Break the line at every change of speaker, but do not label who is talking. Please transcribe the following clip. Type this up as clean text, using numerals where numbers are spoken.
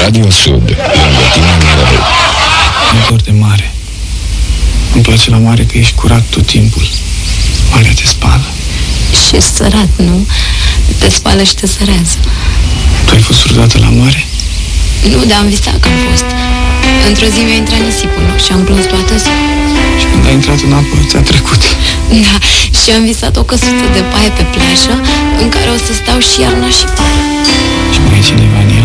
Radio Sud, lângă tine mereu.
Mi-e dor de mare. Îmi place la mare că ești curat tot timpul. Marea te spală.
Și ești sărat, nu? Te spală și te sărează.
Tu ai fost vreodată la mare?
Nu, dar am visat că am fost. Într-o zi mi-a intrat nisipul și am plâns toată ziua.
Și când ai intrat în apă, ți-a trecut.
Da, și am visat o căsuță de paie pe plajă în care o să stau și iarna și vara.
Și mai e cineva în el?